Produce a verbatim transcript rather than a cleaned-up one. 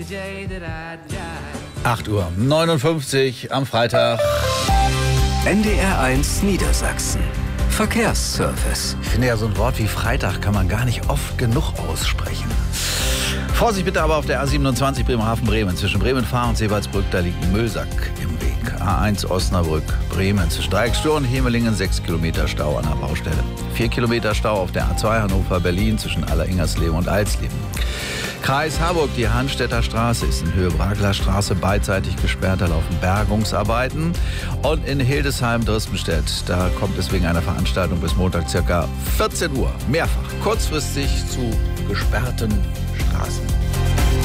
acht Uhr neunundfünfzig am Freitag. N D R eins Niedersachsen. Verkehrsservice. Ich finde ja, so ein Wort wie Freitag kann man gar nicht oft genug aussprechen. Vorsicht bitte aber auf der A siebenundzwanzig Bremerhaven-Bremen. Zwischen Bremen-Fahr und Seewaldsbrück, da liegt ein Müllsack im Weg. A eins Osnabrück, Bremen. Zwischen Dreieckstür und Hemelingen sechs Kilometer Stau an der Baustelle. vier Kilometer Stau auf der A zwei Hannover-Berlin zwischen Aller-Ingersleben und Alsleben. Kreis Harburg, die Hanstädter Straße ist in Höhe Bragler Straße beidseitig gesperrt. Da laufen Bergungsarbeiten. Und in Hildesheim-Drispenstedt, da kommt es wegen einer Veranstaltung bis Montag ca. vierzehn Uhr mehrfach kurzfristig zu gesperrten Straßen.